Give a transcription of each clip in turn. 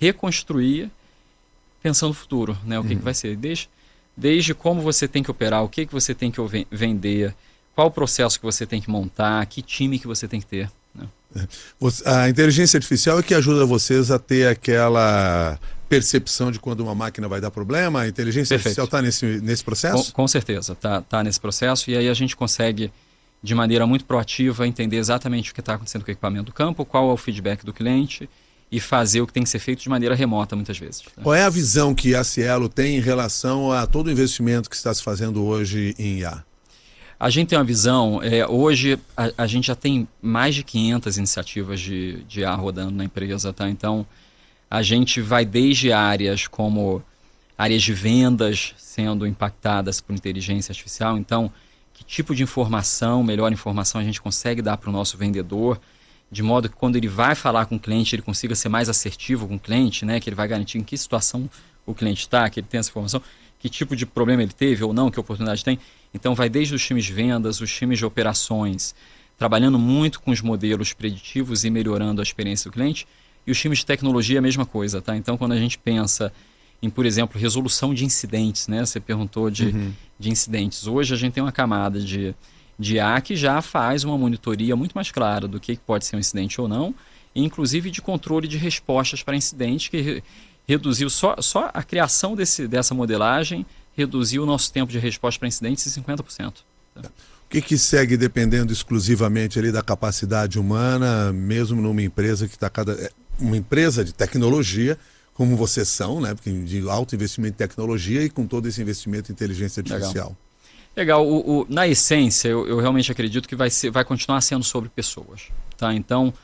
reconstruir pensando no futuro, né? O que vai ser. Desde como você tem que operar, o que você tem que vender, qual o processo que você tem que montar, que time que você tem que ter, né? A inteligência artificial é que ajuda vocês a ter aquela percepção de quando uma máquina vai dar problema? A inteligência artificial está nesse processo? Com certeza, tá nesse processo, e aí a gente consegue, de maneira muito proativa, entender exatamente o que está acontecendo com o equipamento do campo, qual é o feedback do cliente e fazer o que tem que ser feito de maneira remota muitas vezes. Né? Qual é a visão que a Cielo tem em relação a todo o investimento que está se fazendo hoje em IA? A gente tem uma visão, hoje a gente já tem mais de 500 iniciativas de IA rodando na empresa, tá? Então a gente vai desde áreas como áreas de vendas sendo impactadas por inteligência artificial, então que tipo de informação, melhor informação a gente consegue dar para o nosso vendedor, de modo que quando ele vai falar com o cliente ele consiga ser mais assertivo com o cliente, né? Que ele vai garantir em que situação o cliente está, que ele tem essa informação, que tipo de problema ele teve ou não, que oportunidade tem. Então vai desde os times de vendas, os times de operações, trabalhando muito com os modelos preditivos e melhorando a experiência do cliente, e os times de tecnologia a mesma coisa, tá? Então quando a gente pensa em, por exemplo, resolução de incidentes, né? Você perguntou de incidentes. Hoje a gente tem uma camada de IA que já faz uma monitoria muito mais clara do que pode ser um incidente ou não, e inclusive de controle de respostas para incidentes, que reduziu só a criação dessa modelagem, reduziu o nosso tempo de resposta para incidentes em 50%. Tá? O que segue dependendo exclusivamente ali da capacidade humana, mesmo numa empresa que está uma empresa de tecnologia, como vocês são, né? Porque de alto investimento em tecnologia e com todo esse investimento em inteligência artificial. Legal. Na essência, eu realmente acredito que vai continuar sendo sobre pessoas. Tá? Então,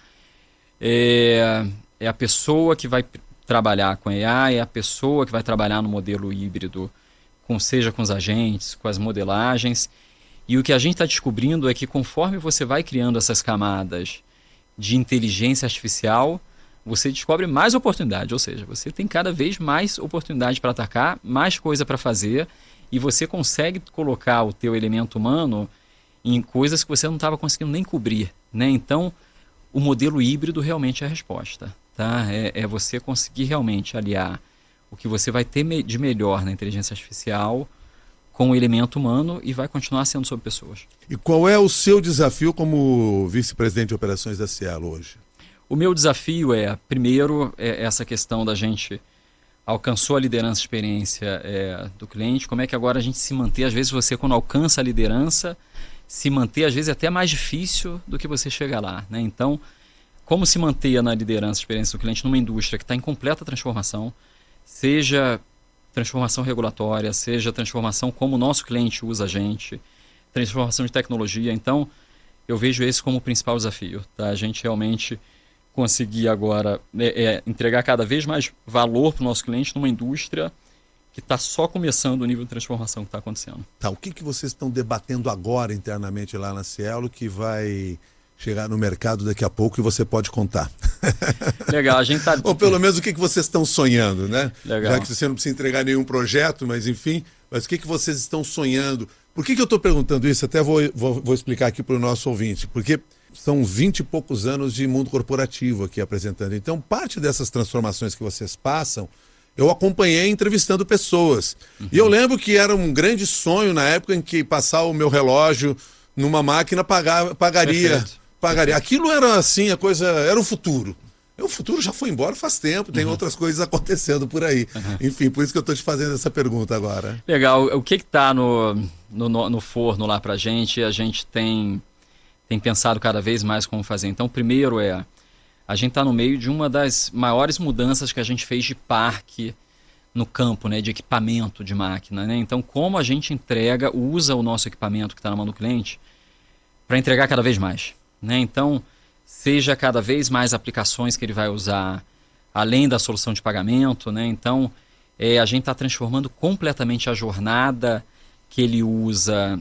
é a pessoa que vai trabalhar com AI, é a pessoa que vai trabalhar no modelo híbrido, seja com os agentes, com as modelagens. E o que a gente está descobrindo é que conforme você vai criando essas camadas de inteligência artificial, você descobre mais oportunidade, ou seja, você tem cada vez mais oportunidade para atacar, mais coisa para fazer, e você consegue colocar o teu elemento humano em coisas que você não estava conseguindo nem cobrir, né? Então, o modelo híbrido realmente é a resposta, tá? É você conseguir realmente aliar o que você vai ter de melhor na inteligência artificial com o elemento humano, e vai continuar sendo sobre pessoas. E qual é o seu desafio como vice-presidente de operações da Cielo hoje? O meu desafio primeiro, essa questão da gente alcançou a liderança e experiência do cliente, como é que agora a gente se manter, às vezes você quando alcança a liderança, se manter às vezes é até mais difícil do que você chegar lá, né? Então, como se manter na liderança e experiência do cliente numa indústria que está em completa transformação, seja transformação regulatória, seja transformação como o nosso cliente usa a gente, transformação de tecnologia. Então, eu vejo esse como o principal desafio, tá? A gente realmente conseguir agora entregar cada vez mais valor para o nosso cliente numa indústria que está só começando o nível de transformação que está acontecendo. Tá, o que vocês estão debatendo agora internamente lá na Cielo que vai chegar no mercado daqui a pouco e você pode contar? Legal, a gente tá... Ou pelo menos o que vocês estão sonhando, né? Legal. Já que você não precisa entregar nenhum projeto, mas enfim, mas o que vocês estão sonhando? Por que eu estou perguntando isso? Até vou explicar aqui para o nosso ouvinte, porque são 20 e poucos anos de mundo corporativo aqui apresentando. Então, parte dessas transformações que vocês passam, eu acompanhei entrevistando pessoas. E eu lembro que era um grande sonho na época em que passar o meu relógio numa máquina pagaria. Aquilo era assim, era o futuro. O futuro já foi embora faz tempo, tem outras coisas acontecendo por aí. Enfim, por isso que eu estou te fazendo essa pergunta agora. Legal. O que está no forno lá para a gente tem pensado cada vez mais como fazer. Então, primeiro a gente está no meio de uma das maiores mudanças que a gente fez de parque no campo, né, de equipamento de máquina, né? Então, como a gente usa o nosso equipamento que está na mão do cliente para entregar cada vez mais, né? Então, seja cada vez mais aplicações que ele vai usar além da solução de pagamento, né? Então, a gente está transformando completamente a jornada que ele usa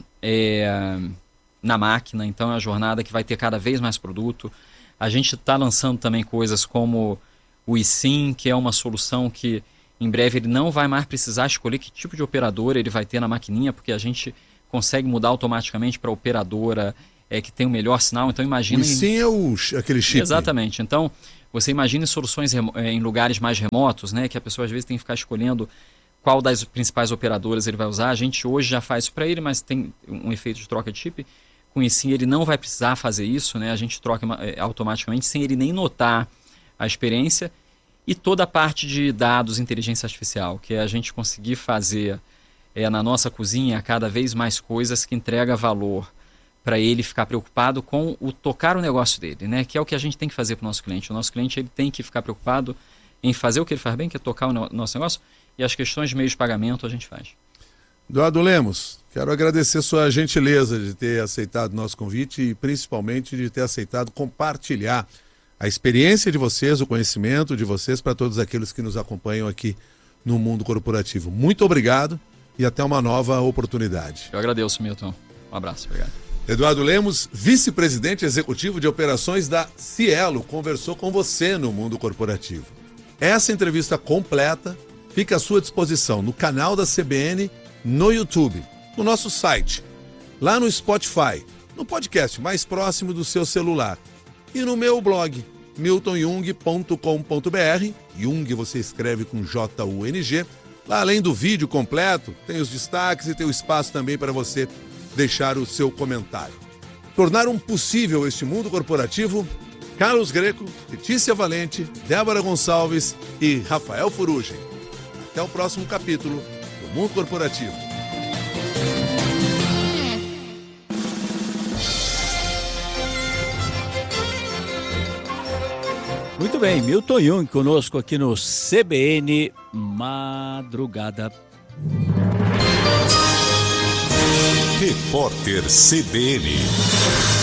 na máquina. Então, é uma jornada que vai ter cada vez mais produto. A gente está lançando também coisas como o eSIM, que é uma solução que em breve ele não vai mais precisar escolher que tipo de operadora ele vai ter na maquininha, porque a gente consegue mudar automaticamente para a operadora que tem o melhor sinal. Então imagina... O eSIM é aquele chip. Exatamente. Então Você imagine soluções em lugares mais remotos, né, que a pessoa às vezes tem que ficar escolhendo qual das principais operadoras ele vai usar. A gente hoje já faz isso para ele, mas tem um efeito de troca de chip. Com isso, ele não vai precisar fazer isso, né? A gente troca automaticamente sem ele nem notar a experiência. E toda a parte de dados, inteligência artificial, que é a gente conseguir fazer na nossa cozinha cada vez mais coisas que entrega valor para ele ficar preocupado com tocar o negócio dele, né? Que é o que a gente tem que fazer para o nosso cliente. O nosso cliente ele tem que ficar preocupado em fazer o que ele faz bem, que é tocar o nosso negócio, e as questões de meio de pagamento a gente faz. Eduardo Lemos, quero agradecer sua gentileza de ter aceitado o nosso convite e principalmente de ter aceitado compartilhar a experiência de vocês, o conhecimento de vocês para todos aqueles que nos acompanham aqui no Mundo Corporativo. Muito obrigado e até uma nova oportunidade. Eu agradeço, Milton. Um abraço, obrigado. Eduardo Lemos, vice-presidente executivo de operações da Cielo, conversou com você no Mundo Corporativo. Essa entrevista completa fica à sua disposição no canal da CBN, no YouTube, no nosso site, lá no Spotify, no podcast mais próximo do seu celular e no meu blog, miltonjung.com.br. Jung você escreve com J-U-N-G. Lá, além do vídeo completo, tem os destaques e tem o espaço também para você deixar o seu comentário. Tornaram possível este Mundo Corporativo Carlos Greco, Letícia Valente, Débora Gonçalves e Rafael Furugem. Até o próximo capítulo do Mundo Corporativo. Muito bem, Milton Jung conosco aqui no CBN Madrugada. Repórter CBN.